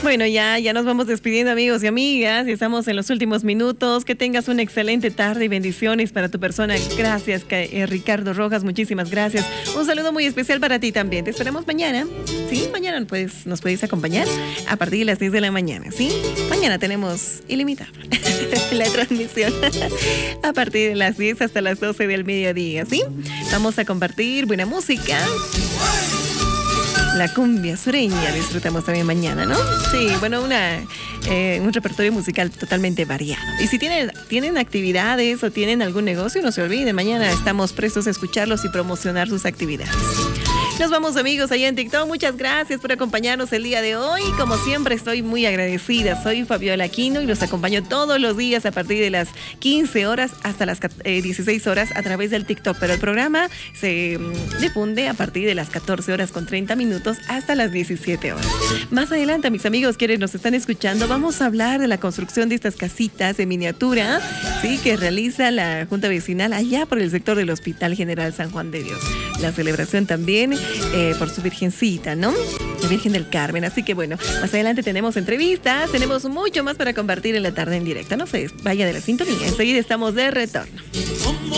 Bueno, ya nos vamos despidiendo, amigos y amigas. Y estamos en los últimos minutos. Que tengas una excelente tarde y bendiciones para tu persona. Gracias, Ricardo Rojas. Muchísimas gracias. Un saludo muy especial para ti también. Te esperamos mañana. Sí, mañana nos puedes acompañar a partir de las 10 de la mañana. Sí, mañana tenemos ilimitado la transmisión a partir de las 10 hasta las 12 del mediodía. Sí, vamos a compartir buena música. La cumbia sureña disfrutamos también mañana, ¿no? Sí, bueno, un repertorio musical totalmente variado. Y si tienen actividades o tienen algún negocio, no se olviden, mañana estamos prestos a escucharlos y promocionar sus actividades. Nos vamos, amigos, allá en TikTok. Muchas gracias por acompañarnos el día de hoy. Como siempre, estoy muy agradecida. Soy Fabiola Aquino y los acompaño todos los días a partir de las 15 horas hasta las 16 horas a través del TikTok. Pero el programa se difunde a partir de las 14 horas con 30 minutos hasta las 17 horas. Más adelante, mis amigos, quienes nos están escuchando, vamos a hablar de la construcción de estas casitas de miniatura, sí, que realiza la Junta Vecinal allá por el sector del Hospital General San Juan de Dios. La celebración también por su virgencita, ¿no? La Virgen del Carmen. Así que bueno, más adelante tenemos entrevistas, tenemos mucho más para compartir en la tarde en directo. No se vaya de la sintonía, enseguida estamos de retorno.